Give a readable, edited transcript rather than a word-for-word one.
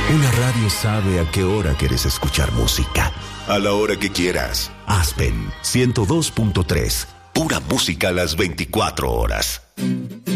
Una radio sabe a qué hora quieres escuchar música. A la hora que quieras. Aspen 102.3. Pura música a las 24 horas.